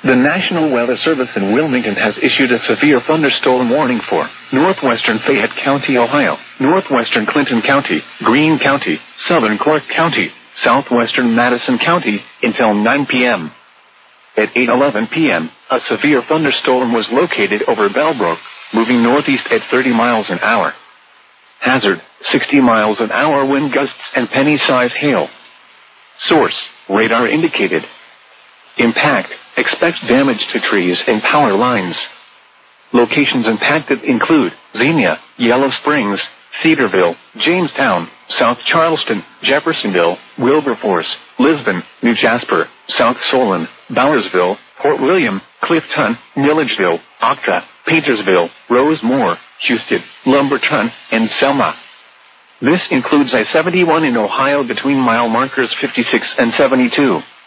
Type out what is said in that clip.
The National Weather Service in Wilmington has issued a severe thunderstorm warning for northwestern Fayette County, Ohio, northwestern Clinton County, Greene County, southern Clark County, southwestern Madison County, until 9 p.m. At 8:11 p.m., a severe thunderstorm was located over Bellbrook, moving northeast at 30 miles an hour. Hazard, 60 miles an hour wind gusts and penny-size hail. Source, radar indicated. Impact, expect damage to trees and power lines. Locations impacted include Xenia, Yellow Springs, Cedarville, Jamestown, South Charleston, Jeffersonville, Wilberforce, Lisbon, New Jasper, South Solon, Bowersville, Port William, Clifton, Milledgeville, Octa, Paintersville, Rosemore, Houston, Lumberton, and Selma. This includes I-71 in Ohio between mile markers 56 and 72.